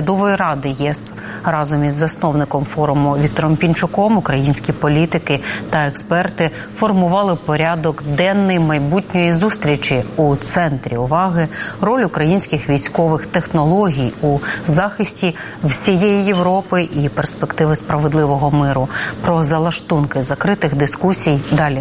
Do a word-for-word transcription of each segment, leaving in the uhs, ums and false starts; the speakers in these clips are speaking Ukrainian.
наглядової ради ЄС. Разом із засновником форуму Віктором Пінчуком українські політики та експерти формували порядок денний майбутньої зустрічі. У центрі уваги роль українських військових технологій у захисті всієї Європи і перспективи справедливого миру. Про залаштунки закритих дискусій далі.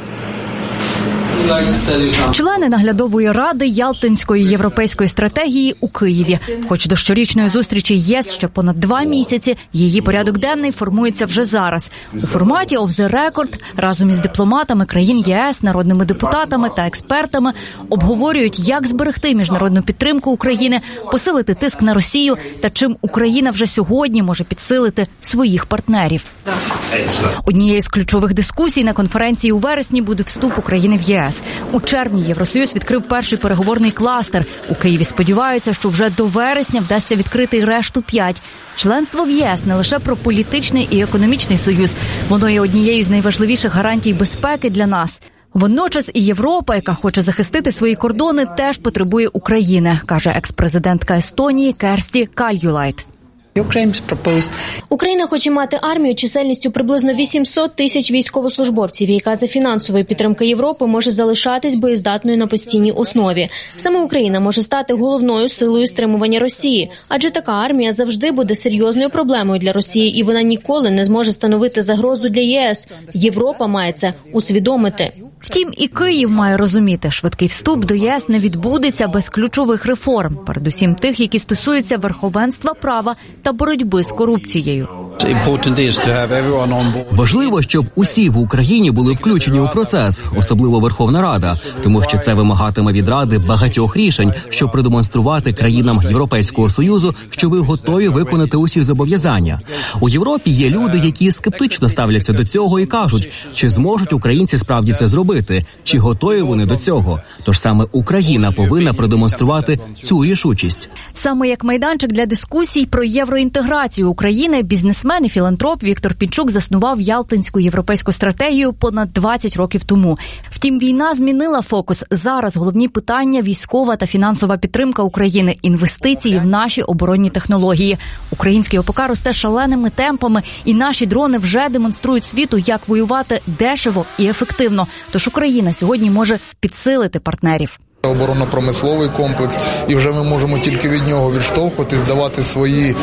Члени наглядової ради Ялтинської європейської стратегії у Києві. Хоч до щорічної зустрічі ЄС ще понад два місяці, її порядок денний формується вже зараз. У форматі «Off the Record» разом із дипломатами країн ЄС, народними депутатами та експертами обговорюють, як зберегти міжнародну підтримку України, посилити тиск на Росію та чим Україна вже сьогодні може підсилити своїх партнерів. Однією з ключових дискусій на конференції у вересні буде вступ України в ЄС. У червні Євросоюз відкрив перший переговорний кластер. У Києві сподіваються, що вже до вересня вдасться відкрити й решту п'ять. Членство в ЄС не лише про політичний і економічний союз. Воно є однією з найважливіших гарантій безпеки для нас. Водночас і Європа, яка хоче захистити свої кордони, теж потребує України, каже екс-президентка Естонії Керсті Кальюлайд. Україна хоче мати армію чисельністю приблизно вісімсот тисяч військовослужбовців, яка за фінансової підтримки Європи може залишатись боєздатною на постійній основі. Саме Україна може стати головною силою стримування Росії, адже така армія завжди буде серйозною проблемою для Росії, і вона ніколи не зможе становити загрозу для ЄС. Європа має це усвідомити. Втім, і Київ має розуміти, швидкий вступ до ЄС не відбудеться без ключових реформ, передусім тих, які стосуються верховенства права та боротьби з корупцією. Важливо, щоб усі в Україні були включені у процес, особливо Верховна Рада, тому що це вимагатиме від Ради багатьох рішень, щоб продемонструвати країнам Європейського Союзу, що ви готові виконати усі зобов'язання. У Європі є люди, які скептично ставляться до цього і кажуть, чи зможуть українці справді це зробити, чи готові вони до цього. Тож саме Україна повинна продемонструвати цю рішучість. Саме як майданчик для дискусій про євроінтеграцію України бізнесмен і філантроп Віктор Пінчук заснував Ялтинську європейську стратегію понад двадцять років тому. Втім, війна змінила фокус. Зараз головні питання – військова та фінансова підтримка України, інвестиції в наші оборонні технології. Український ОПК росте шаленими темпами, і наші дрони вже демонструють світу, як воювати дешево і ефективно. Тож Україна сьогодні може підсилити партнерів. Оборонно-промисловий комплекс, і вже ми можемо тільки від нього відштовхуватись, давати свої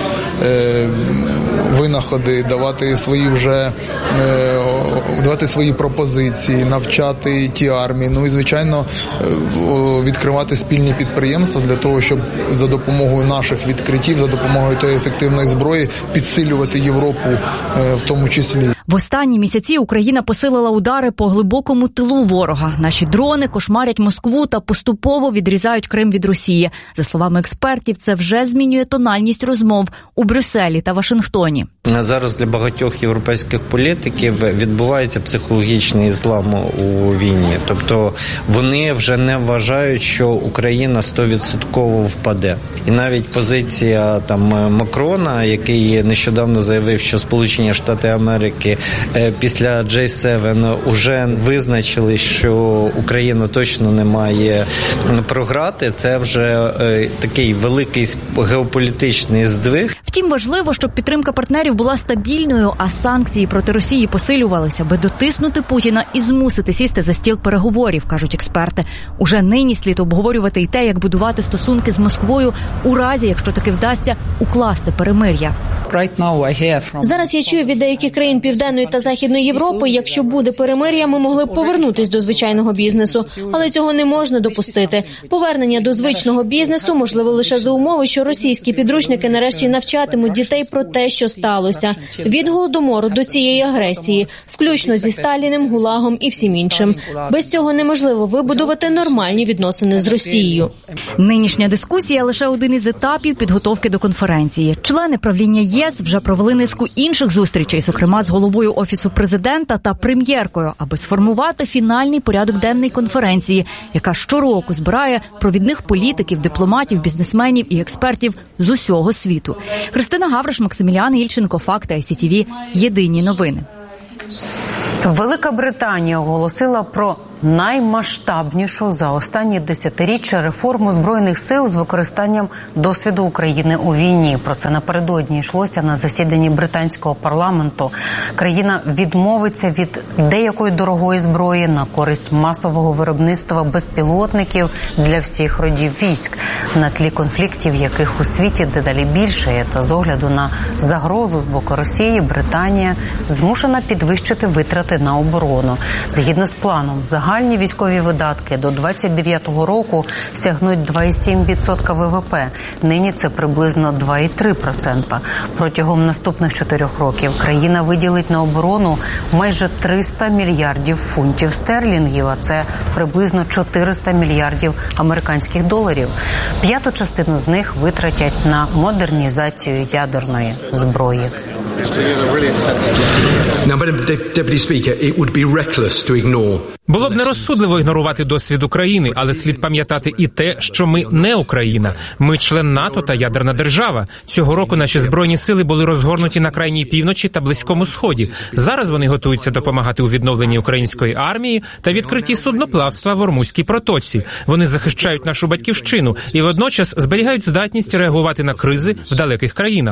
е, винаходи, давати свої вже е, давати свої пропозиції, навчати ті армії. Ну і, звичайно, е, відкривати спільні підприємства для того, щоб за допомогою наших відкриттів, за допомогою тієї ефективної зброї підсилювати Європу е, в тому числі. В останні місяці Україна посилила удари по глибокому тилу ворога. Наші дрони кошмарять Москву та поступово відрізають Крим від Росії. За словами експертів, це вже змінює тональність розмов у Брюсселі та Вашингтоні. Зараз для багатьох європейських політиків відбувається психологічний злам у війні. Тобто вони вже не вважають, що Україна сто відсотків впаде. І навіть позиція там Макрона, який нещодавно заявив, що Сполучені Штати Америки після джей севен уже визначили, що Україна точно не має програти, це вже такий великий геополітичний здвиг. Втім, важливо, щоб підтримка партнерів була стабільною, а санкції проти Росії посилювалися, аби дотиснути Путіна і змусити сісти за стіл переговорів, кажуть експерти. Уже нині слід обговорювати й те, як будувати стосунки з Москвою у разі, якщо таки вдасться укласти перемир'я. Зараз я чую від деяких країн Південної та Західної Європи, якщо буде перемир'я, ми могли б повернутись до звичайного бізнесу. Але цього не можна допустити. Повернення до звичного бізнесу можливо лише за умови, що російські підручники нарешті навчатимуть дітей про те, що сталося. Від Голодомору до цієї агресії, включно зі Сталіним, ГУЛАГом і всім іншим. Без цього неможливо вибудувати нормальні відносини з Росією. Нинішня дискусія – лише один із етапів підготовки до конференції. Члени правління ЄС вже провели низку інших зустрічей, зокрема з головою Офісу президента та прем'єркою, аби сформувати фінальний порядок денний конференції, яка щороку збирає провідних політиків, дипломатів, бізнесменів і експертів з усього світу. Христина Гавриш, Максиміліан Ільченко, Факти, ай сі ті ві. Єдині новини. Велика Британія оголосила про наймасштабнішу за останні десятиріччя реформу Збройних сил з використанням досвіду України у війні. Про це напередодні йшлося на засіданні британського парламенту. Країна відмовиться від деякої дорогої зброї на користь масового виробництва безпілотників для всіх родів військ. На тлі конфліктів, яких у світі дедалі більше, та з огляду на загрозу з боку Росії, Британія змушена підвищити витрати на оборону. Згідно з планом, загальні військові видатки до двадцять дев'ятого року сягнуть два цілих сім десятих відсотка ВВП. Нині це приблизно два цілих три десятих відсотка. Протягом наступних чотирьох років країна виділить на оборону майже триста мільярдів фунтів стерлінгів, а це приблизно чотириста мільярдів американських доларів. П'яту частину з них витратять на модернізацію ядерної зброї. Було б нерозсудливо ігнорувати досвід України, але слід пам'ятати і те, що ми не Україна. Ми член НАТО та ядерна держава. Цього року наші збройні сили були розгорнуті на крайній півночі та Близькому Сході. Зараз вони готуються допомагати у відновленні української армії та відкритті судноплавства в Ормузькій протоці. Вони захищають нашу батьківщину і водночас зберігають здатність реагувати на кризи в далеких країнах.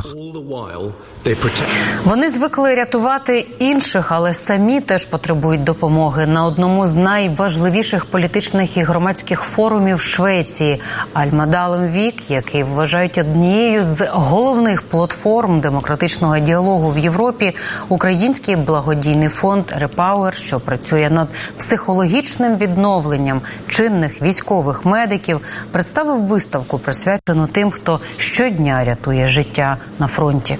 Вони звикли рятувати інших, але самі теж потребують допомоги. На одному з найважливіших політичних і громадських форумів Швеції Альма-Далем Вік, який вважають однією з головних платформ демократичного діалогу в Європі, український благодійний фонд «Репауер», що працює над психологічним відновленням чинних військових медиків, представив виставку, присвячену тим, хто щодня рятує життя на фронті.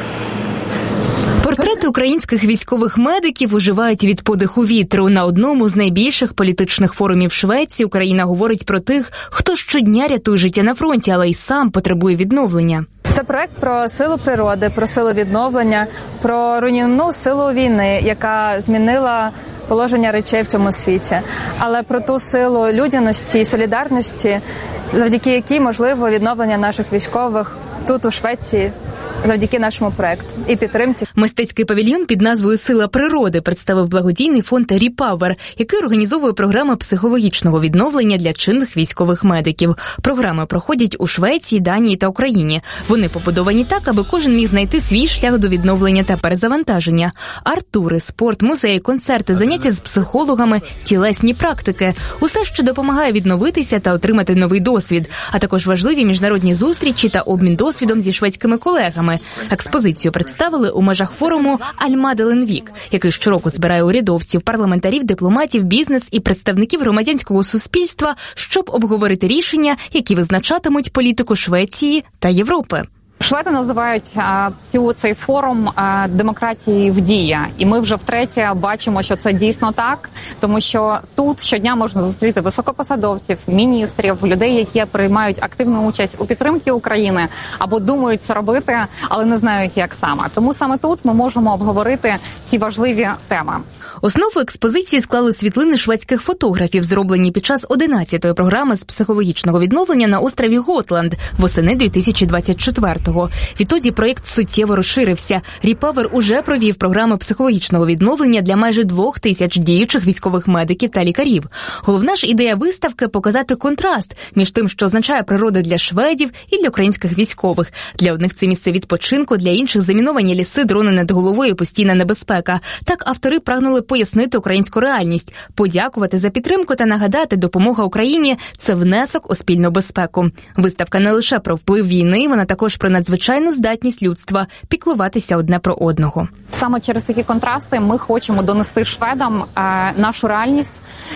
Портрети українських військових медиків уживають від подиху вітру. На одному з найбільших політичних форумів Швеції Україна говорить про тих, хто щодня рятує життя на фронті, але й сам потребує відновлення. Це проект про силу природи, про силу відновлення, про руйнівну силу війни, яка змінила положення речей в цьому світі. Але про ту силу людяності і солідарності, завдяки якій можливо відновлення наших військових тут, у Швеції, завдяки нашому проекту і підтримці. Мистецький павільйон під назвою «Сила природи» представив благодійний фонд «Репауер», який організовує програми психологічного відновлення для чинних військових медиків. Програми проходять у Швеції, Данії та Україні. Вони побудовані так, аби кожен міг знайти свій шлях до відновлення та перезавантаження. Арт-тури, спорт, музеї, концерти, заняття з психологами, тілесні практики – усе, що допомагає відновитися та отримати новий досвід, а також важливі міжнародні зустрічі та обмін досвідом зі шведськими колегами. Експозицію представили у межах форуму «Альма-Далем Вік», який щороку збирає урядовців, парламентарів, дипломатів, бізнес і представників громадянського суспільства, щоб обговорити рішення, які визначатимуть політику Швеції та Європи. Шведи називають а, цю цей форум а, демократії в дії, і ми вже втретє бачимо, що це дійсно так, тому що тут щодня можна зустріти високопосадовців, міністрів, людей, які приймають активну участь у підтримці України або думають це робити, але не знають, як саме. Тому саме тут ми можемо обговорити ці важливі теми. Основу експозиції склали світлини шведських фотографів, зроблені під час одинадцятої програми з психологічного відновлення на острові Готланд восени дві тисячі двадцять четвертого. Відтоді проєкт суттєво розширився. «Репауер» уже провів програми психологічного відновлення для майже двох тисяч діючих військових медиків та лікарів. Головна ж ідея виставки – показати контраст між тим, що означає природа для шведів і для українських військових. Для одних це місце відпочинку, для інших – заміновані ліси, дрони над головою і постійна небезпека. Так автори прагнули пояснити українську реальність, подякувати за підтримку та нагадати, допомога Україні – це внесок у спільну безпеку. Виставка не лише про вплив війни, вона також про надзвичайну здатність людства піклуватися одне про одного. Саме через такі контрасти ми хочемо донести шведам е, нашу реальність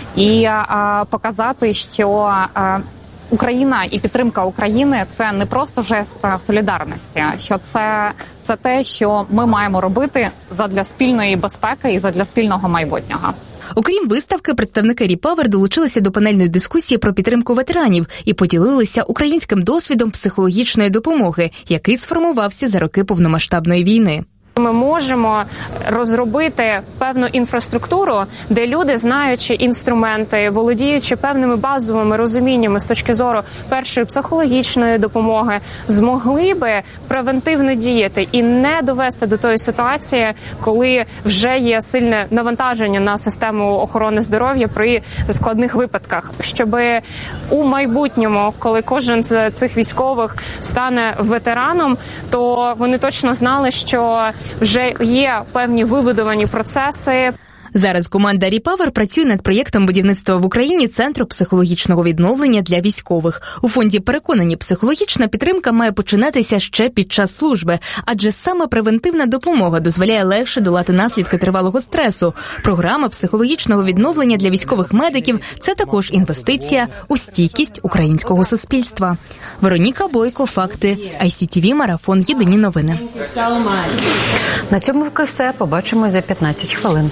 і е, показати, що е, Україна і підтримка України – це не просто жест солідарності, що це, це те, що ми маємо робити задля спільної безпеки і задля спільного майбутнього. Окрім виставки, представники «Репауер» долучилися до панельної дискусії про підтримку ветеранів і поділилися українським досвідом психологічної допомоги, який сформувався за роки повномасштабної війни. Ми можемо розробити певну інфраструктуру, де люди, знаючи інструменти, володіючи певними базовими розуміннями з точки зору першої психологічної допомоги, змогли би превентивно діяти і не довести до тої ситуації, коли вже є сильне навантаження на систему охорони здоров'я при складних випадках, щоб у майбутньому, коли кожен з цих військових стане ветераном, то вони точно знали, що вже є певні вибудовані процеси. Зараз команда Ріпавер працює над проєктом будівництва в Україні Центру психологічного відновлення для військових. У фонді переконані, психологічна підтримка має починатися ще під час служби, адже саме превентивна допомога дозволяє легше долати наслідки тривалого стресу. Програма психологічного відновлення для військових медиків – це також інвестиція у стійкість українського суспільства. Вероніка Бойко, Факти, ай сі ті ві, Марафон, Єдині новини. На цьому поки все. Побачимось за п'ятнадцять хвилин.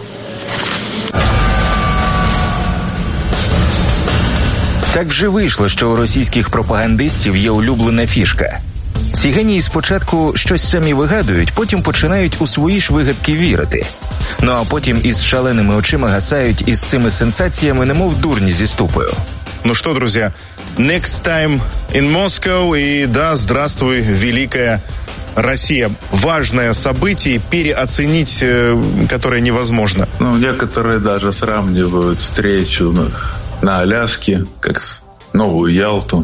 Так вже вийшло, що у російських пропагандистів є улюблена фішка. Ці генії спочатку щось самі вигадують, потім починають у свої ж вигадки вірити. Ну а потім із шаленими очима гасають із цими сенсаціями, немов дурні зі ступою. Ну что, друзья, next time in Moscow, и да, здравствуй, великая Россия. Важное событие, переоценить э, которое невозможно. Ну, некоторые даже сравнивают встречу на, на Аляске, как новую Ялту,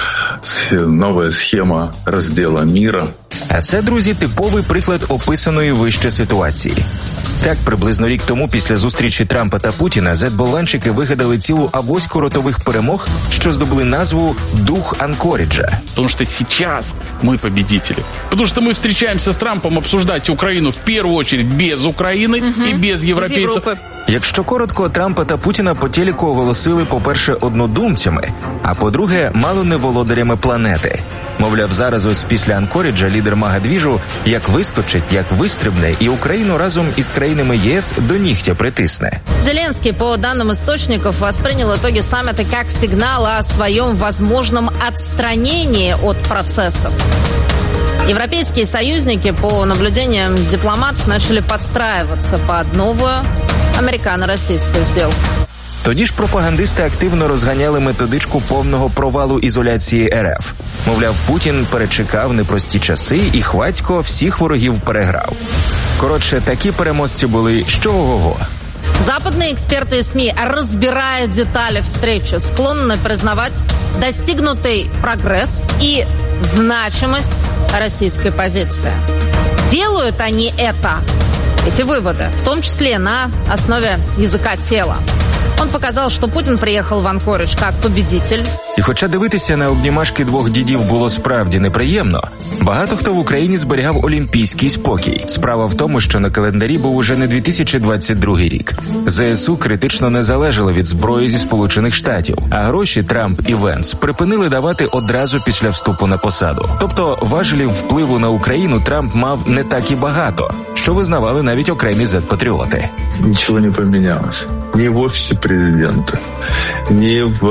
новая схема розділу міра. А це, друзі, типовий приклад описаної вище ситуації. Так, приблизно рік тому, після зустрічі Трампа та Путіна, зет-болванчики вигадали цілу авоську ротових перемог, що здобули назву «Дух Анкориджа». Тому що зараз ми победителі. Тому що ми зустрічаємося з Трампом обсуждати Україну в першу чергу без України угу. і без європейців. Якщо коротко, Трампа та Путіна по телеку оголосили, по-перше, однодумцями, а по-друге, мало не володарями планети. Мовляв, зараз ось після Анкориджа лідер магадвіжу як вискочить, як вистрибне, і Україну разом із країнами ЄС до нігтя притисне. Зеленский, по данным источников, воспринял итоги саммита как сигнал о своем возможном отстранении от процессов. Европейские союзники, по наблюдениям дипломатов, начали подстраиваться под новую американо-российскую сделку. Тоді ж пропагандисти активно розганяли методичку повного провалу ізоляції ер еф. Мовляв, Путін перечекав непрості часи і хвацько всіх ворогів переграв. Коротше, такі переможці були що ого-го. Западные эксперты и СМИ, разбирая детали встречи, склонны признавать достигнутый прогресс и значимость российской позиции. Делают они это, эти выводы, в том числе на основе языка тела. Он показал, что Путин приехал в Анкоридж как победитель. І хоча дивитися на обнімашки двох дідів було справді неприємно, багато хто в Україні зберігав олімпійський спокій. Справа в тому, що на календарі був уже не дві тисячі двадцять другий рік. зе ес у критично не залежало від зброї зі Сполучених Штатів, а гроші Трамп і Венс припинили давати одразу після вступу на посаду. Тобто важелів впливу на Україну Трамп мав не так і багато, що визнавали навіть окремі зет-патріоти. Нічого не помінялося. Ні в офісі президента, ні в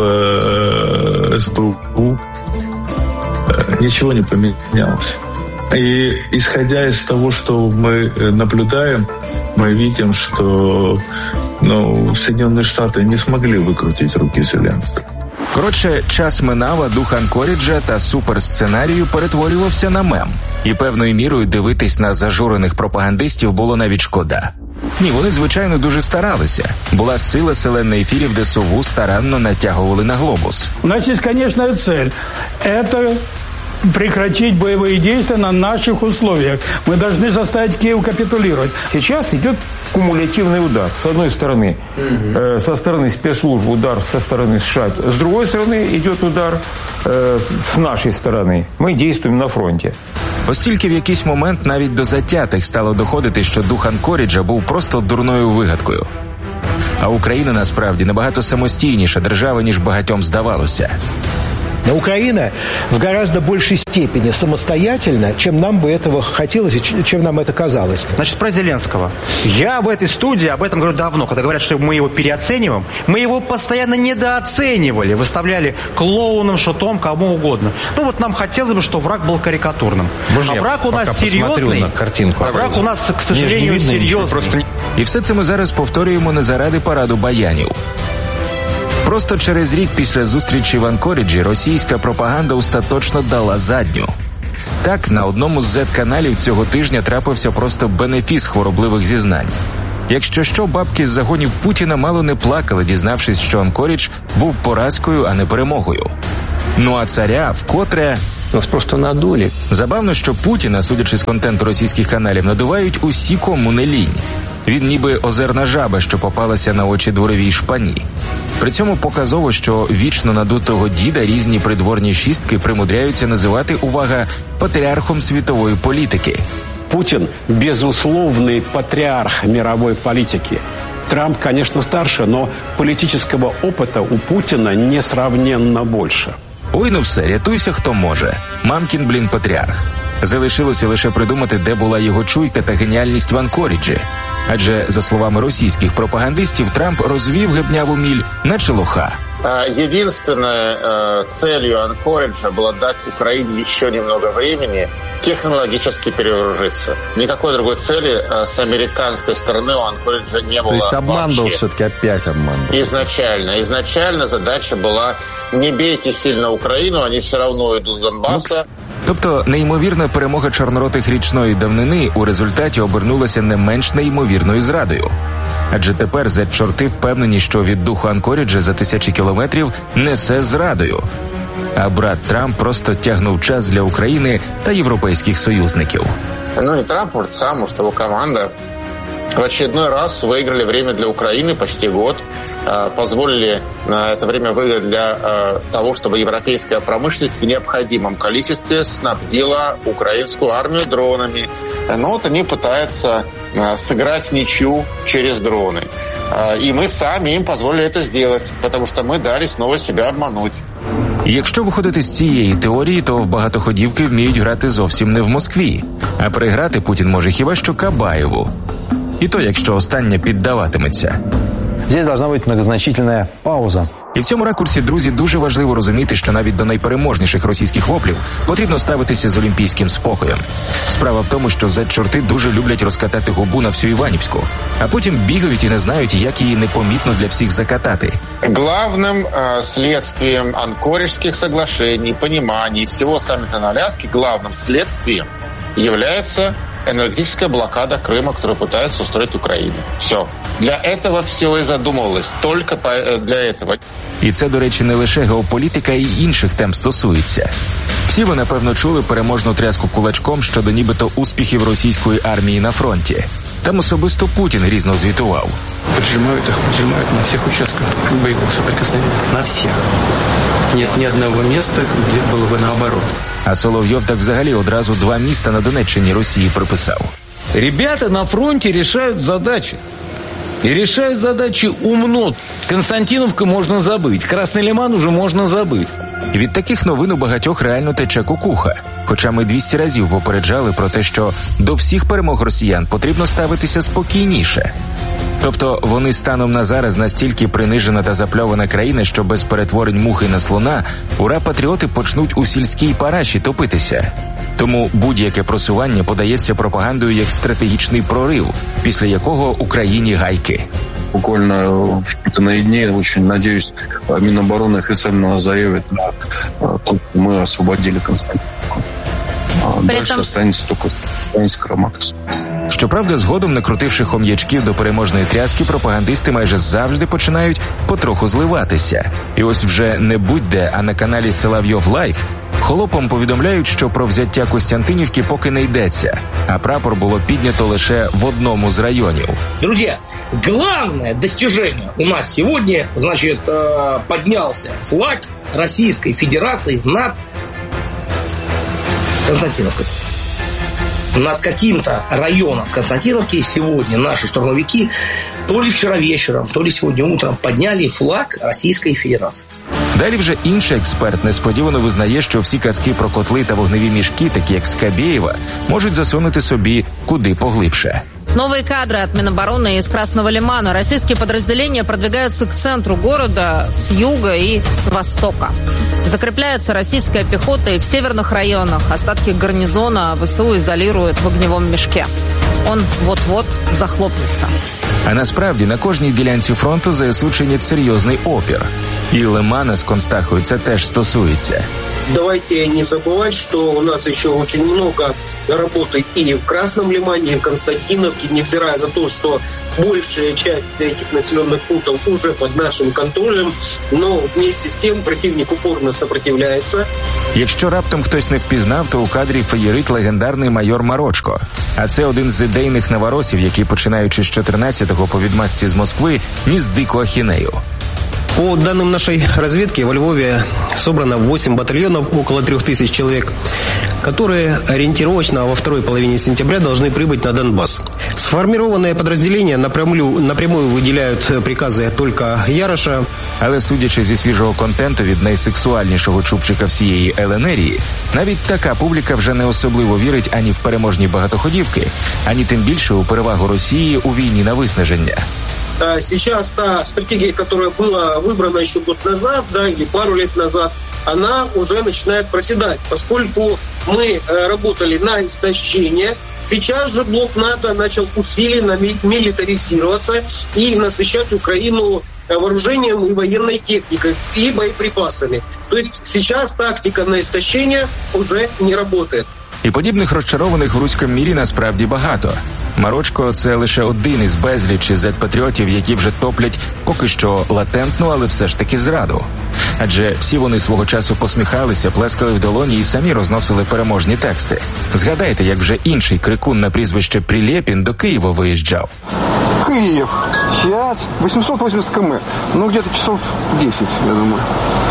э, ес бе у, э, ничего не поменялось. И исходя из того, что мы наблюдаем, мы видим, что ну, Соединенные Штаты не смогли выкрутить руки Зеленского. Коротше, час минав, а дух Анкориджа та суперсценарію перетворювався на мем. І певною мірою дивитись на зажурених пропагандистів було навіть шкода. Ні, вони, звичайно, дуже старалися. Була сила селен ефірів, де сову старанно натягували на глобус. У нас є, звісно, цель. Це прекратить боевые действия на наших условиях. Мы должны заставить Киев капитулировать. Сейчас идет кумулятивный удар. С одной стороны, э, со стороны спецслужб удар со стороны США. С другой стороны идет удар э, с нашей стороны. Мы действуем на фронте. Оскільки в якийсь момент навіть до затятих стало доходити, що дух Анкориджа був просто дурною вигадкою. А Україна, насправді, набагато самостійніша держава, ніж багатьом здавалося. Но Украина в гораздо большей степени самостоятельна, чем нам бы этого хотелось и чем нам это казалось. Значит, про Зеленского. Я в этой студии об этом говорю давно. Когда говорят, что мы его переоцениваем, мы его постоянно недооценивали, выставляли клоуном, шутом, кому угодно. Ну вот нам хотелось бы, чтобы враг был карикатурным. Можно а враг у нас серйозний, а враг у нас, к сожалению, серйозний. І все це ми зараз повторюємо не заради параду баянів. Просто через рік після зустрічі в Анкоріджі російська пропаганда остаточно дала задню. Так, на одному з зет-каналів цього тижня трапився просто бенефіс хворобливих зізнань. Якщо що, бабки з загонів Путіна мало не плакали, дізнавшись, що Анкорідж був поразкою, а не перемогою. Ну а царя вкотре... Нас просто надули. Забавно, що Путіна, судячи з контенту російських каналів, надувають усі, кому не лінь. Він ніби озерна жаба, що попалася на очі дворовій шпані. При цьому показово, що вічно надутого діда різні придворні шістки примудряються називати, увага, патріархом світової політики. Путин – безусловный патриарх мировой политики. Трамп, конечно, старше, но политического опыта у Путина несравненно больше. Ой, ну все, рятуйся, хто може. Мамкін, блін, патріарх. Залишилося лише придумати, де була його чуйка та геніальність в Анкоріджі. Адже, за словами російських пропагандистів, Трамп розвів гебняву міль наче лоха. Единственной э, целью Анкориджа было дать Украине еще немного времени технологически перевооружиться. Никакой другой цели э, с американской стороны у Анкориджа не было. То есть обман вообще. Был все-таки опять обман. Был. Изначально. Изначально задача была: не бейте сильно Украину, они все равно идут с Донбасса. Тобто неймовірна перемога чорноротих річної давнини у результаті обернулася не менш неймовірною зрадою. Адже тепер зет-чорти впевнені, що від духу Анкоріджа за тисячі кілометрів несе зрадою. А брат Трамп просто тягнув час для України та європейських союзників. Ну не Трамп, может сам, может его команда в очередной раз выиграли время для Украины, почти год. Позволили это время выиграть для того, чтобы европейская промышленность в необходимом количестве снабдила украинскую армию дронами. Но вот они пытаются сыграть ничью через дроны. И мы сами им позволили это сделать, потому что мы дали снова себя обмануть. Якщо виходити з цієї теорії, то в багатоходівки вміють грати зовсім не в Москві. А переграти Путін може хіба що Кабаєву. І то, якщо остання піддаватиметься. Здесь должна бути многозначительна пауза. І в цьому ракурсі, друзі, дуже важливо розуміти, що навіть до найпереможніших російських воплів потрібно ставитися з олімпійським спокоєм. Справа в тому, що зет-чорти дуже люблять розкатати губу на всю Іванівську, а потім бігають і не знають, як її непомітно для всіх закатати. Главным э, следствием анкоріджских соглашений, пониманий, всего саммита на Аляске, главным следствием является энергетическая блокада Крыма, которую пытаются устроить Украина. Все. Для этого все и задумывалось. Только для этого. І це, до речі, не лише геополітика і інших тем стосується. Всі ви, напевно, чули переможну тряску кулачком щодо нібито успіхів російської армії на фронті. Там особисто Путін грізно звітував. Поджимають їх, поджимають на всіх участках бойових соприкосновений. На всіх. Нет ні одного місця, де було б наоборот. А Соловйов так взагалі одразу два міста на Донеччині Росії приписав. Ребята на фронте решают задачи. И решают задачи умно. Константиновку можна забыть, Красний Лиман уже можна забыть. І від таких новин у багатьох реально тече кукуха. Хоча ми двісті разів попереджали про те, що до всіх перемог росіян потрібно ставитися спокійніше. Тобто вони станом на зараз настільки принижена та запльована країна, що без перетворень мухи на слона ура-патріоти почнуть у сільській параші топитися. Тому будь-яке просування подається пропагандою як стратегічний прорив, після якого Україні гайки. Буквально в считанные дни, очень надеюсь, Минобороны официально заявит, что мы освободили Константиновку. Дальше этом... останется только Краматорск. Щоправда, згодом, накрутивши хом'ячків до переможної тряски, пропагандисти майже завжди починають потроху зливатися. І ось вже не будь-де, а на каналі Соловйов Лайв холопом повідомляють, що про взяття Костянтинівки поки не йдеться, а прапор було піднято лише в одному з районів. Друзі, главное достижение у нас сегодня, значит, поднялся флаг Российской Федерации над Константиновкой. Над каким-то районом Константиновки сегодня наши штурмовики то ли вчера вечером, то ли сегодня утром подняли флаг Российской Федерации. Далі вже інший експерт несподівано визнає, що всі казки про котли та вогневі мішки, такі як Скабєєва, можуть засунути собі куди поглибше. Новые кадры от Минобороны из Красного Лимана. Российские подразделения продвигаются к центру города с юга и с востока. Закрепляется российская пехота и в северных районах. Остатки гарнизона ВСУ изолируют в огневом мешке. Он вот-вот захлопнется. А насправді на кожній ділянці фронту ЗСУ чинять серйозний опір. І Лимана з Констахою це теж стосується. Давайте не забывать, что у нас еще очень много работы и в Красном Лимане, и в Константиновке, невзирая на то, что большая часть этих населенных пунктов уже под нашим контролем, но вместе с тем противник упорно сопротивляется. Якщо раптом хтось не впізнав, то у кадрі феєрить легендарний майор Марочко. А це один з ідейних новоросів, який, починаючи з чотирнадцятого по відмазці з Москви, ніс дику ахінею. По данным нашей разведки, во Львове собрано восемь батальонов, около трех тысяч человек, которые ориентировочно во второй половине сентября должны прибыть на Донбасс. Сформированные подразделения напрямую, напрямую выделяют приказы только Яроша. Але судячи зі свіжого контенту від найсексуальнішого чубчика всієї ЛНРії, навіть така публіка вже не особливо вірить ані в переможні багатоходівки, ані тим більше у перевагу Росії у війні на виснаження. Сейчас та стратегия, которая была выбрана еще год назад, да, или пару лет назад, она уже начинает проседать, поскольку мы работали на истощение. Сейчас же блок НАТО начал усиленно милитаризироваться и насыщать Украину вооружением и военной техникой, и боеприпасами. То есть сейчас тактика на истощение уже не работает. І подібних розчарованих в руському мірі насправді багато. Марочко – це лише один із безлічі зет-патріотів, які вже топлять поки що латентну, але все ж таки зраду. Адже всі вони свого часу посміхалися, плескали в долоні і самі розносили переможні тексти. Згадайте, як вже інший крикун на прізвище Прилєпін до Києва виїжджав. Киев. Сейчас восемьсот восемьдесят километров. Ну, где-то часов десять, я думаю.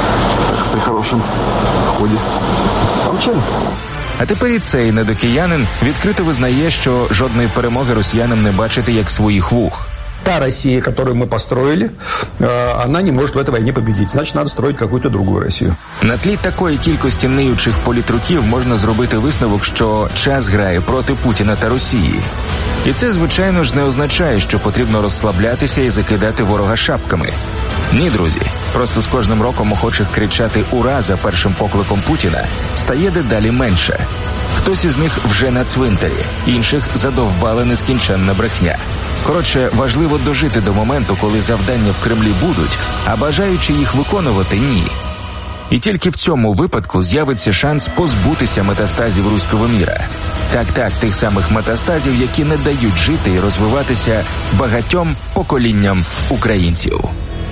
При хорошем ходе. Помчали. А тепер і цей недокиянин відкрито визнає, що жодної перемоги росіянам не бачити як своїх вух. Та Россия, которую мы построили, она не может в этой войне победить. Значит, надо строить какую-то другую Россию. На тлі такої кількості ниючих політруків можна зробити висновок, що час грає проти Путіна та Росії. І це, звичайно ж, не означає, що потрібно розслаблятися і закидати ворога шапками. Ні, друзі. Просто з кожним роком охочих кричати «Ура!» за першим покликом Путіна стає дедалі менше. Хтось із них вже на цвинтарі, інших задовбала нескінченна брехня. Коротше, важливо дожити до моменту, коли завдання в Кремлі будуть, а бажаючи їх виконувати – ні. І тільки в цьому випадку з'явиться шанс позбутися метастазів руського міра. Так-так, тих самих метастазів, які не дають жити і розвиватися багатьом поколінням українців.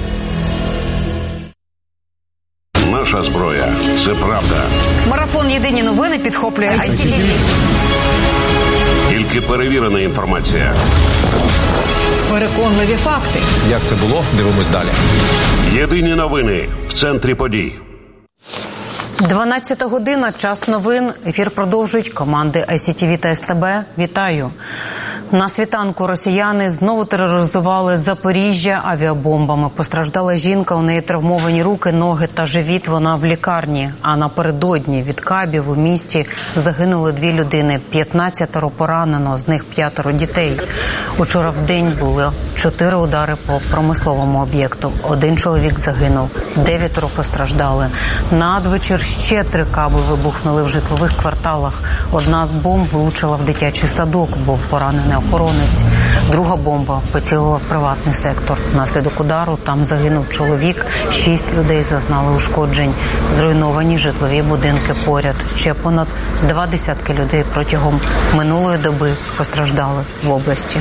Наша зброя – це правда. Марафон «Єдині новини» підхоплює ай сі ті ві. Тільки перевірена інформація. Переконливі факти. Як це було? Дивимось далі. Єдині новини в центрі подій. дванадцята година, час новин. Ефір продовжують команди ай сі ті ві та ес те бе. Вітаю. На світанку росіяни знову тероризували Запоріжжя авіабомбами. Постраждала жінка, у неї травмовані руки, ноги та живіт, вона в лікарні. А напередодні від кабів у місті загинули дві людини, п'ятнадцятеро поранено, з них п'ятеро дітей. Учора в день були чотири удари по промисловому об'єкту. Один чоловік загинув, дев'ятеро постраждали. Надвечір ще три каби вибухнули в житлових кварталах. Одна з бомб влучила в дитячий садок, був поранений охоронець. Друга бомба поцілила в приватний сектор. Внаслідок удару там загинув чоловік, шість людей зазнали ушкоджень. Зруйновані житлові будинки поряд. Ще понад два десятки людей протягом минулої доби постраждали в області.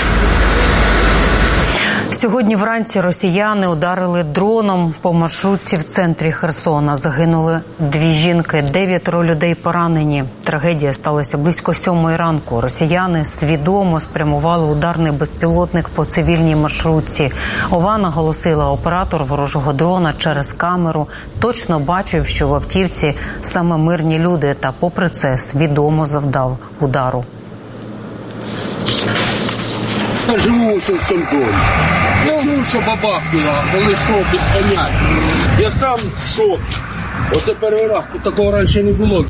Сьогодні вранці росіяни ударили дроном по маршрутці в центрі Херсона. Загинули дві жінки, дев'ятеро людей поранені. Трагедія сталася близько сьомої ранку. Росіяни свідомо спрямували ударний безпілотник по цивільній маршрутці. ОВА наголосила, оператор ворожого дрона через камеру точно бачив, що в автівці саме мирні люди, та попри це свідомо завдав удару. Я живу у цьому домі. Я чув, що бабахнула, коли йшов без поняття. Я сам в шокі. Оце перший раз, тут такого раніше не було.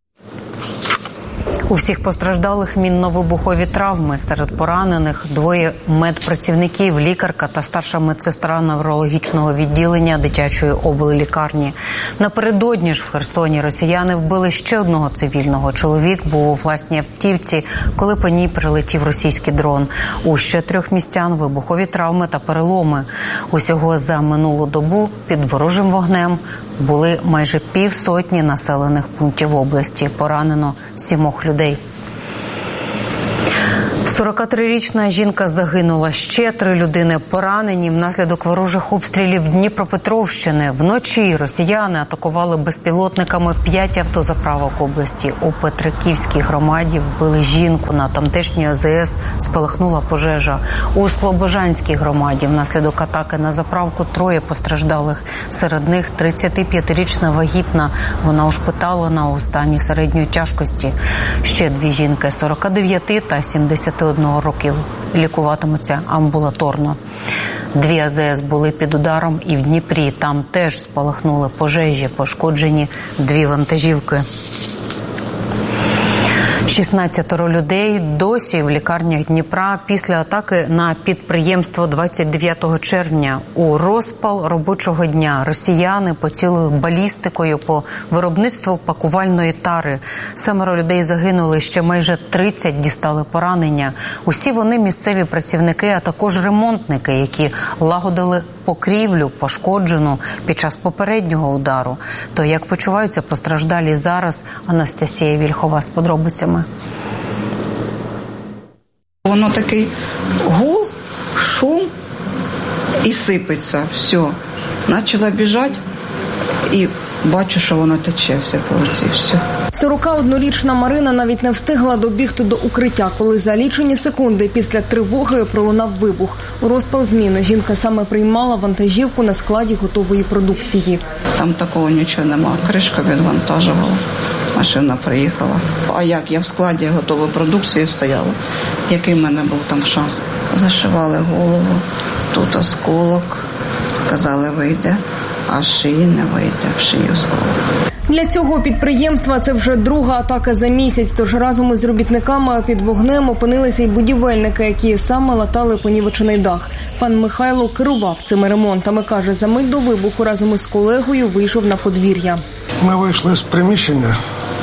У всіх постраждалих мінно-вибухові травми. Серед поранених двоє медпрацівників, лікарка та старша медсестра неврологічного відділення дитячої обллікарні. Напередодні ж в Херсоні росіяни вбили ще одного цивільного. Чоловік був у власній автівці, коли по ній прилетів російський дрон. У ще трьох містян вибухові травми та переломи. Усього за минулу добу під ворожим вогнем були майже півсотні населених пунктів області. Поранено сімох людей. сорокатрирічна жінка загинула. Ще три людини поранені внаслідок ворожих обстрілів Дніпропетровщини. Вночі росіяни атакували безпілотниками п'ять автозаправок області. У Петриківській громаді вбили жінку. На тамтешній А З С спалахнула пожежа. У Слобожанській громаді внаслідок атаки на заправку троє постраждалих. Серед них тридцятип'ятирічна вагітна. Вона ушпиталена у стані середньої тяжкості. Ще дві жінки сорок дев'ять та сімдесят одного років лікуватимуться амбулаторно. Дві А З С були під ударом і в Дніпрі. Там теж спалахнули пожежі, пошкоджені дві вантажівки. шістнадцятеро людей досі в лікарнях Дніпра після атаки на підприємство двадцять дев'ятого червня. У розпал робочого дня росіяни поцілили балістикою по виробництву пакувальної тари. Семеро людей загинули, ще майже тридцять дістали поранення. Усі вони місцеві працівники, а також ремонтники, які лагодили покрівлю, пошкоджену під час попереднього удару. То як почуваються постраждалі зараз, Анастасія Вільхова з подробицями. Воно такий гул, шум і сипеться. Все. Почала біжати і бачу, що воно тече все по руці. Все. сорокаоднорічна Марина навіть не встигла добігти до укриття, коли за лічені секунди після тривоги пролунав вибух. У розпал зміни жінка саме приймала вантажівку на складі готової продукції. Там такого нічого немає. Кришка відвантажувала. Машина приїхала. А як? Я в складі готової продукції стояла. Який в мене був там шанс? Зашивали голову, тут осколок. Сказали, вийде, а шиї не вийде, в шию осколок. Для цього підприємства це вже друга атака за місяць, тож разом із робітниками під вогнем опинилися й будівельники, які саме латали понівечений дах. Пан Михайло керував цими ремонтами, каже, за мить до вибуху разом із колегою вийшов на подвір'я. Ми вийшли з приміщення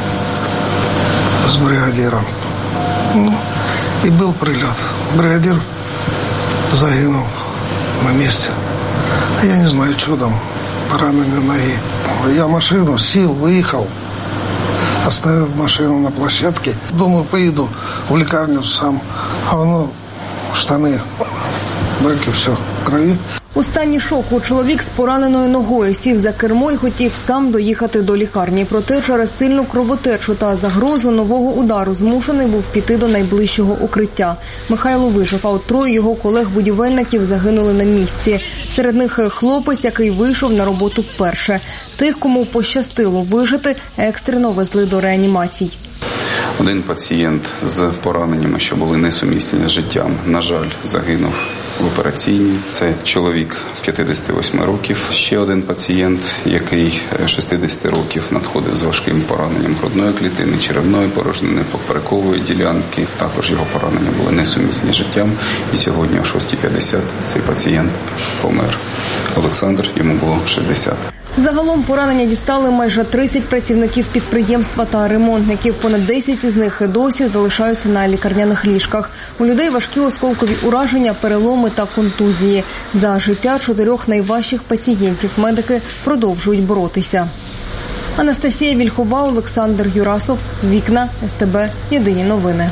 з бригадиром, ну, і був прильот. Бригадир загинув на місці. Я не знаю, чудом поранення ноги. Я машину сел, выехал, оставив машину на площадке. Думаю, поеду в лекарню сам. А воно штани, брюки, все, в крові. У стані шоку чоловік з пораненою ногою сів за кермо і хотів сам доїхати до лікарні. Проте через сильну кровотечу та загрозу нового удару змушений був піти до найближчого укриття. Михайло вижив, а от троє його колег-будівельників загинули на місці. Серед них хлопець, який вийшов на роботу вперше. Тих, кому пощастило вижити, екстрено везли до реанімацій. Один пацієнт з пораненнями, що були несумісні з життям, на жаль, загинув в операційній. Це чоловік п'ятдесят вісім років. Ще один пацієнт, який шістдесят років надходив з важким пораненням грудної клітини, черевної порожнини, поперекової ділянки. Також його поранення були несумісні з життям. І сьогодні о шостій п'ятдесят цей пацієнт помер. Олександр, йому було шістдесят. Загалом поранення дістали майже тридцять працівників підприємства та ремонтників. Понад десять із них досі залишаються на лікарняних ліжках. У людей важкі осколкові ураження, переломи та контузії. За життя чотирьох найважчих пацієнтів медики продовжують боротися. Анастасія Вільхова, Олександр Юрасов, Вікна, С Т Б, Єдині новини.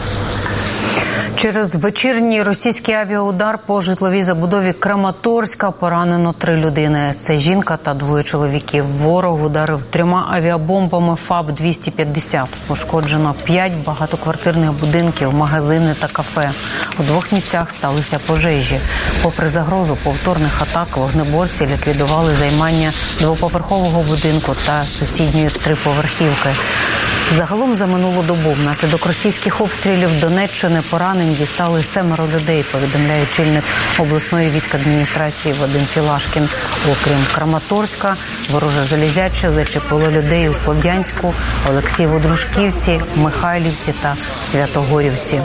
Через вечірній російський авіаудар по житловій забудові Краматорська поранено три людини. Це жінка та двоє чоловіків. Ворог ударив трьома авіабомбами ФАБ двісті п'ятдесят. Пошкоджено п'ять багатоквартирних будинків, магазини та кафе. У двох місцях сталися пожежі. Попри загрозу повторних атак, вогнеборці ліквідували займання двоповерхового будинку та сусідньої триповерхівки. Загалом за минулу добу внаслідок російських обстрілів Донеччини поранень дістали семеро людей, повідомляє очільник обласної військадміністрації Вадим Філашкін. Окрім Краматорська, вороже залізяче зачепило людей у Слов'янську, Олексієво-Дружківці, Михайлівці та Святогорівці.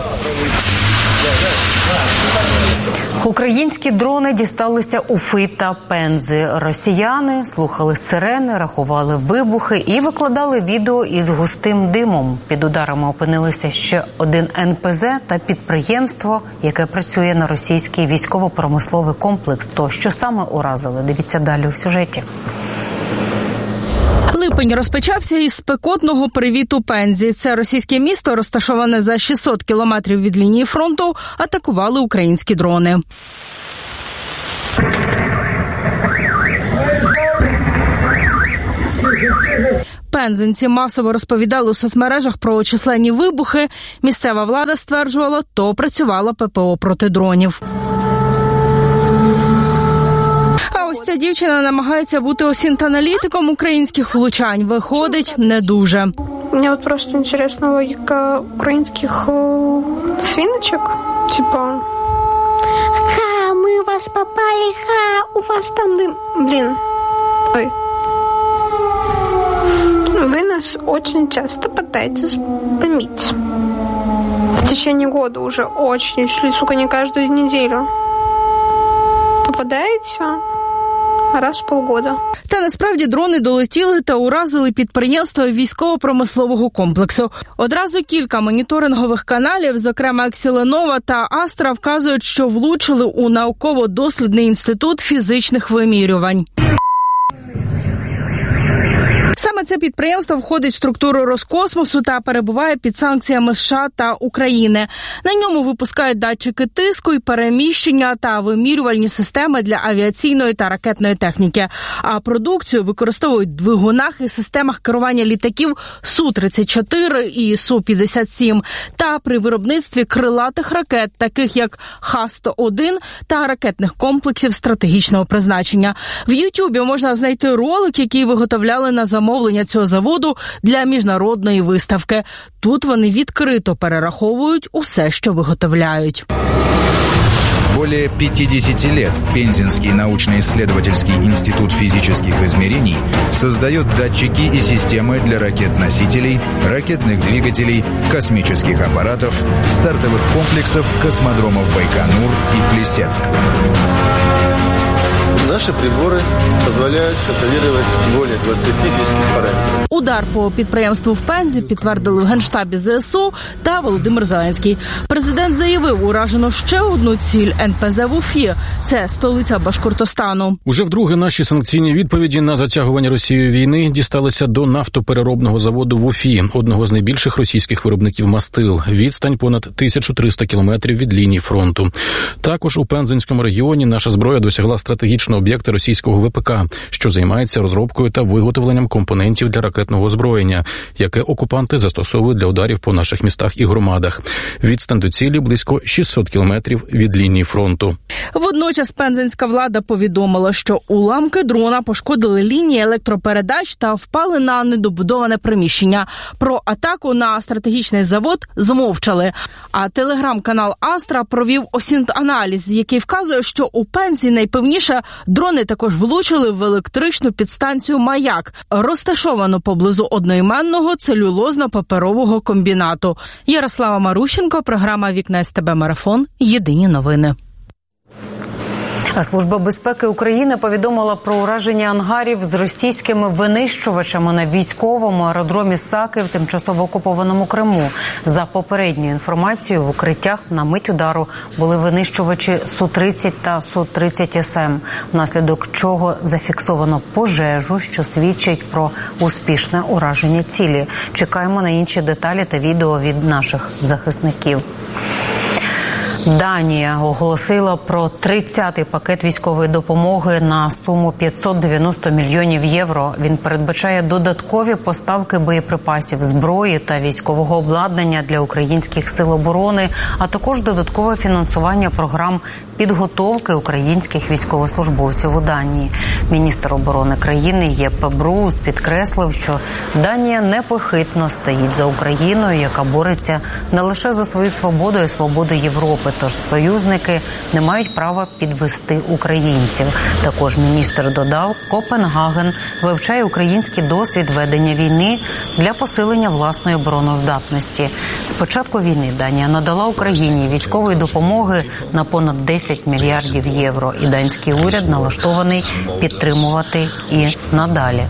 Українські дрони дісталися Уфи та Пензи. Росіяни слухали сирени, рахували вибухи і викладали відео із густим димом. Під ударами опинилися ще один ен пе зе та підприємство, яке працює на російський військово-промисловий комплекс. То що саме уразили? Дивіться далі у сюжеті. Липень розпочався із спекотного привіту Пензі. Це російське місто, розташоване за шістсот кілометрів від лінії фронту, атакували українські дрони. Пензенці масово розповідали у соцмережах про численні вибухи. Місцева влада стверджувала, то працювала пе пе о проти дронів. А ось ця дівчина намагається бути осінт-аналітиком українських влучань. Виходить, не дуже. Мені от просто інтересна логіка українських свиночок. Типа, ха, ми у вас попали, ха, у вас там дым. Блін. Ой. Вы нас очень часто пытаетесь помить. В течение года уже очень, шли, сука, не каждую неделю. Попадаете раз в полгода. Та насправді дрони долетіли та уразили підприємства військово-промислового комплексу. Одразу кілька моніторингових каналів, зокрема Ксіленова та Астра, вказують, що влучили у науково-дослідний інститут фізичних вимірювань. Саме це підприємство входить в структуру Роскосмосу та перебуває під санкціями США та України. На ньому випускають датчики тиску і переміщення та вимірювальні системи для авіаційної та ракетної техніки. А продукцію використовують в двигунах і системах керування літаків Су тридцять чотири і Су п'ятдесят сім та при виробництві крилатих ракет, таких як Х сто один та ракетних комплексів стратегічного призначення. В Ютубі можна знайти ролик, який виготовляли на замовлення цього заводу для міжнародної виставки. Тут вони відкрито перераховують усе, що виготовляють. Более пятидесяти лет Пензенский научно-исследовательский институт физических измерений создает датчики и системы для ракет-носителей, ракетных двигателей, космических аппаратов, стартовых комплексов, космодромов Байконур и Плесецк. Наши приборы позволяют контролировать более двадцати физических параметров. Удар по підприємству в Пензі підтвердили в Генштабі зе ес у та Володимир Зеленський. Президент заявив, уражено ще одну ціль – ен пе зе в Уфі. Це столиця Башкортостану. Уже вдруге наші санкційні відповіді на затягування Росією війни дісталися до нафтопереробного заводу в Уфі, одного з найбільших російських виробників мастил. Відстань понад тисячу триста кілометрів від лінії фронту. Також у Пензенському регіоні наша зброя досягла стратегічного об'єкти російського ве пе ка, що займається розробкою та виготовленням компонентів для ракетного озброєння, яке окупанти застосовують для ударів по наших містах і громадах. Відстань до цілі близько шістсот кілометрів від лінії фронту. Водночас пензенська влада повідомила, що уламки дрона пошкодили лінії електропередач та впали на недобудоване приміщення. Про атаку на стратегічний завод змовчали. А телеграм-канал Астра провів осінт-аналіз, який вказує, що у Пензі найпевніше дрони також влучили в електричну підстанцію «Маяк», розташовану поблизу одноіменного целюлозно-паперового комбінату. Ярослава Марущенко, програма «Вікна СТБ Марафон». Єдині новини. А Служба безпеки України повідомила про ураження ангарів з російськими винищувачами на військовому аеродромі Саки в тимчасово окупованому Криму. За попередньою інформацією, в укриттях на мить удару були винищувачі Су тридцять та Су тридцять ес ем, внаслідок чого зафіксовано пожежу, що свідчить про успішне ураження цілі. Чекаємо на інші деталі та відео від наших захисників. Данія оголосила про тридцятий пакет військової допомоги на суму п'ятсот дев'яносто мільйонів євро. Він передбачає додаткові поставки боєприпасів, зброї та військового обладнання для українських сил оборони, а також додаткове фінансування програм підготовки українських військовослужбовців у Данії. Міністр оборони країни Єппе Брус підкреслив, що Данія непохитно стоїть за Україною, яка бореться не лише за свою свободу і свободу Європи, тож союзники не мають права підвести українців. Також міністр додав, Копенгаген вивчає український досвід ведення війни для посилення власної обороноздатності. З початку війни Данія надала Україні військової допомоги на понад десять мільярдів євро, і данський уряд налаштований підтримувати і надалі.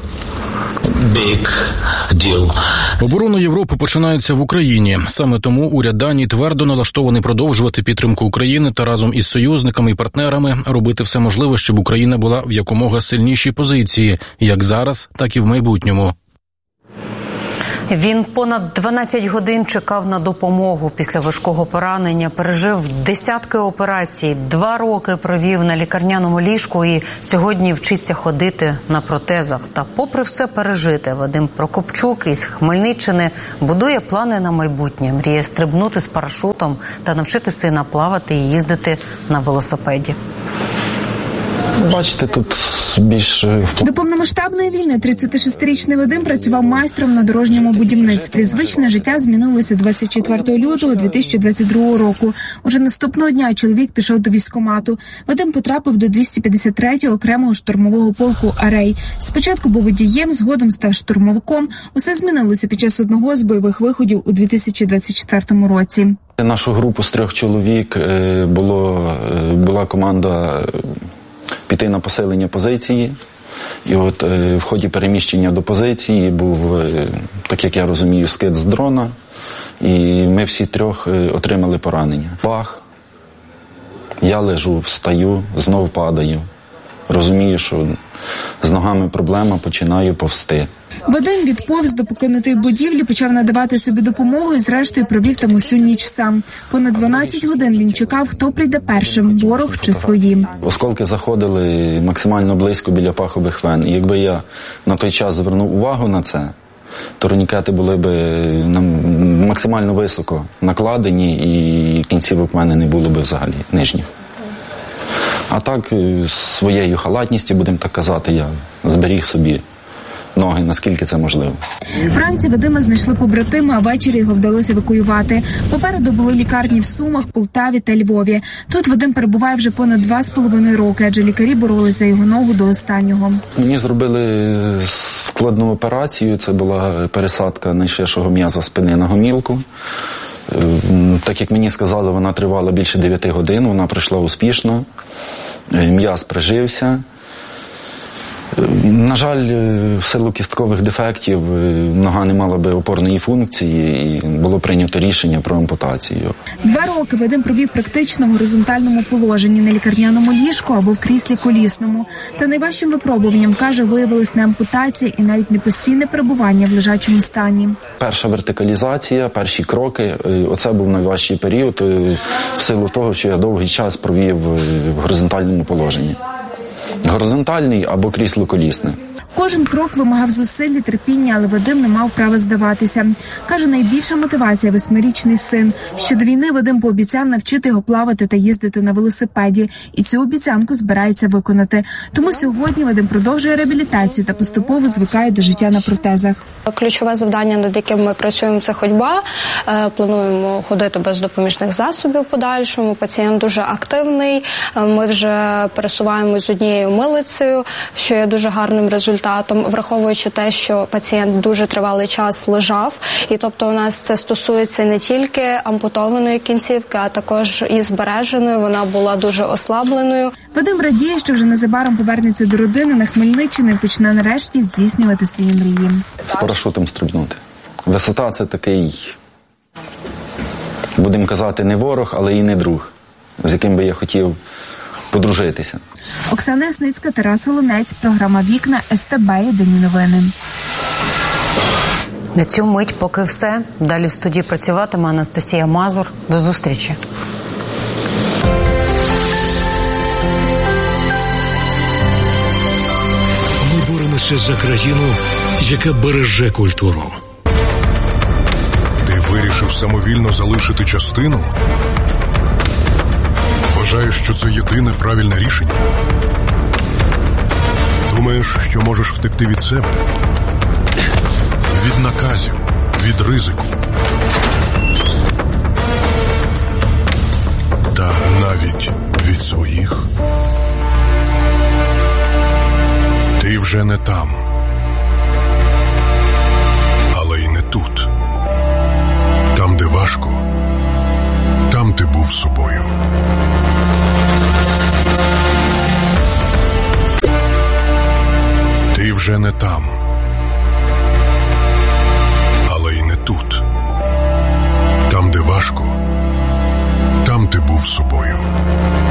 Оборона Європи починається в Україні. Саме тому уряд Данії твердо налаштований продовжувати підтримку України та разом із союзниками і партнерами робити все можливе, щоб Україна була в якомога сильнішій позиції, як зараз, так і в майбутньому. Він понад дванадцять годин чекав на допомогу після важкого поранення, пережив десятки операцій, два роки провів на лікарняному ліжку і сьогодні вчиться ходити на протезах. Та попри все пережите, Вадим Прокопчук із Хмельниччини будує плани на майбутнє, мріє стрибнути з парашутом та навчити сина плавати і їздити на велосипеді. Бачите, тут більш... До повномасштабної війни тридцятишестирічний Вадим працював майстром на дорожньому будівництві. Звичне життя змінилося двадцять четвертого лютого дві тисячі двадцять другого року. Уже наступного дня чоловік пішов до військкомату. Вадим потрапив до двісті п'ятдесят третього окремого штурмового полку «Арей». Спочатку був водієм, згодом став штурмовиком. Усе змінилося під час одного з бойових виходів у дві тисячі двадцять четвертому році. Нашу групу з трьох чоловік було, була команда піти на посилення позиції. І от е, в ході переміщення до позиції був, е, так як я розумію, скид з дрона. І ми всі трьох е, отримали поранення. Бах! Я лежу, встаю, знов падаю. Розумію, що з ногами проблема, починаю повзти. Вадим відповз до покинутої будівлі, почав надавати собі допомогу і зрештою провів там усю ніч сам. Понад дванадцять годин він чекав, хто прийде першим, ворог чи свої. Осколки заходили максимально близько біля пахових вен. І якби я на той час звернув увагу на це, турнікети були б максимально високо накладені і кінцівок в мене не було б взагалі нижніх. А так, своєю халатністю, будемо так казати, я зберіг собі ноги, наскільки це можливо. Вранці Вадима знайшли побратими, а ввечері його вдалося евакуювати. Попереду були лікарні в Сумах, Полтаві та Львові. Тут Вадим перебуває вже понад два з половиною роки, адже лікарі боролись за його ногу до останнього. Мені зробили складну операцію. Це була пересадка найширшого м'яза спини на гомілку. Так як мені сказали, вона тривала більше дев'яти годин, вона пройшла успішно. М'яз прижився. На жаль, в силу кісткових дефектів нога не мала би опорної функції і було прийнято рішення про ампутацію. Два роки Вадим провів практично в горизонтальному положенні на лікарняному ліжку або в кріслі колісному. Та найважчим випробуванням, каже, виявилась не ампутація і навіть не постійне перебування в лежачому стані. Перша вертикалізація, перші кроки – оце був найважчий період в силу того, що я довгий час провів в горизонтальному положенні. Горизонтальний або крісло-колісне. Кожен крок вимагав зусиль і терпіння, але Вадим не мав права здаватися. Каже, найбільша мотивація – восьмирічний син. Ще до війни Вадим пообіцяв навчити його плавати та їздити на велосипеді. І цю обіцянку збирається виконати. Тому сьогодні Вадим продовжує реабілітацію та поступово звикає до життя на протезах. Ключове завдання, над яким ми працюємо, це ходьба. Плануємо ходити без допоміжних засобів в подальшому. Пацієнт дуже активний. Ми вже пересуваємось з однією милицею, що є дуже гарним результатом, враховуючи те, що пацієнт дуже тривалий час лежав. І тобто у нас це стосується не тільки ампутованої кінцівки, а також і збереженої. Вона була дуже ослабленою. Вадим радіє, що вже незабаром повернеться до родини на Хмельниччину і почне нарешті здійснювати свої мрії. З парашутом стрибнути. Висота – це такий, будемо казати, не ворог, але і не друг, з яким би я хотів подружитися. Оксана Ясницька, Тарас Голонець, програма «Вікна», ес те бе, Єдині новини. На цю мить поки все. Далі в студії працюватиме Анастасія Мазур. До зустрічі. борешся за країну, яка береже культуру. Ти вирішив самовільно залишити частину? Вважаєш, що це єдине правильне рішення? Думаєш, що можеш втекти від себе? Від наказів, від ризику. Та навіть від своїх. Ти вже не там. Але й не тут. Там, де важко, там ти був собою. Ти вже не там.